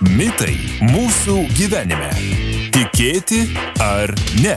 Mitai mūsų gyvenime. Tikėti ar ne?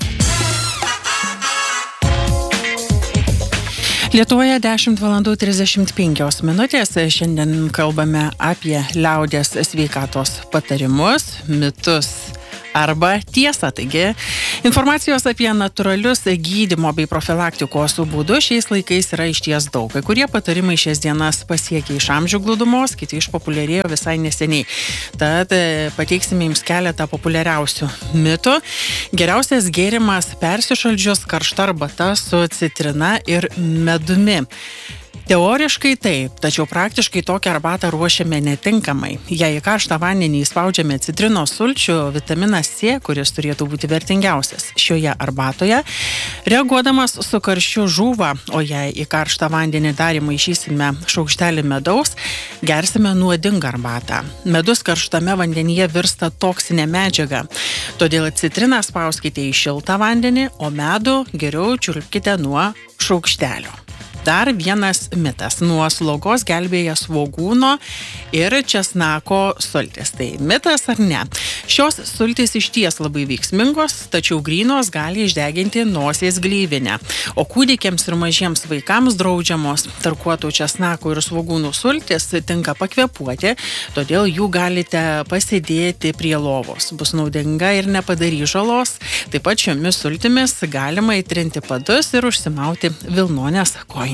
Lietuvoje 10:35 minutės. Šiandien kalbame apie liaudies sveikatos patarimus, mitus arba tiesą. Taigi, informacijos apie natūralius gydymo bei profilaktikos būdus šiais laikais yra išties daug. Kai kurie patarimai šias dienas pasiekia iš amžių glūdumos, kiti išpopuliarėjo visai neseniai. Tad pateiksime jums keletą populiariausių mitų. Geriausias gėrimas persišaldžius karšta arbata su citrina ir medumi. Teoriškai taip, tačiau praktiškai tokią arbatą ruošiame netinkamai. Jei į karštą vandenį įspaudžiame citrinos sulčių, vitaminas C, kuris turėtų būti vertingiausias šioje arbatoje, reaguodamas su karščiu žūva, o jei į karštą vandenį dar įmaišysime šaukštelį medaus, gersime nuodingą arbatą. Medus karštame vandenyje virsta toksinė medžiaga, todėl citriną spauskite į šiltą vandenį, o medų geriau čiulpkite nuo šaukštelio. Dar vienas mitas. Nuo slogos gelbėja svogūno ir česnako sultis. Tai mitas ar ne? Šios sultys išties labai veiksmingos, tačiau grynos gali išdeginti nosies gleivinę. O kūdikiams ir mažiems vaikams draudžiamos tarkuotų česnakų ir svogūnų sultis tinka pakvėpuoti, todėl jų galite pasidėti prie lovos. Bus naudinga ir nepadarys žalos. Taip pat šiomis sultimis galima įtrinti padus ir užsimauti vilnonės kojas.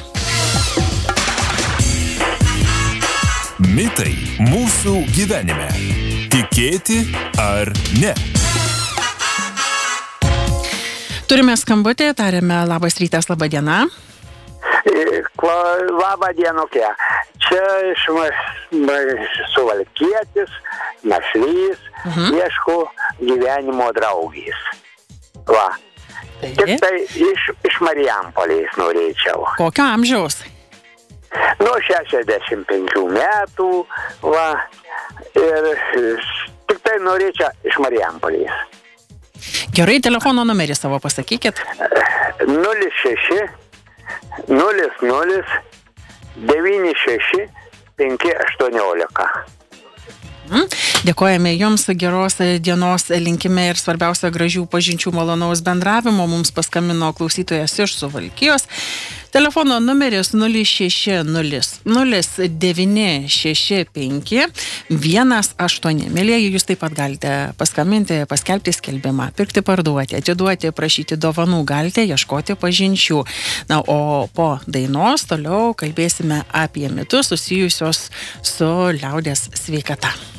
Mitai mūsų gyvenime. Tikėti ar ne? Turime skambutį, tarėme labas rytas, laba diena. Labą dienukę. Čia Suvalkietis, našlys, ieško gyvenimo draugės. Va. Tik tai iš Marijampolės norėčiau. Kokio amžiaus? Nuo 65 metų, va, ir tik tai norėčiau iš Marijampolės. Gerai, telefono numerį savo pasakykit. 06 00 96 518. Dėkojame Jums, geros dienos linkime ir svarbiausia gražių pažinčių, malonaus bendravimo. Mums paskambino klausytojas iš Suvalkijos. Telefono numeris 0600 0965 18. Mielieji, jūs taip pat galite paskambinti, paskelbti skelbimą, pirkti, parduoti, atiduoti, prašyti dovanų, galite ieškoti pažinčių. Na, o po dainos toliau kalbėsime apie mitus susijusios su liaudies sveikata.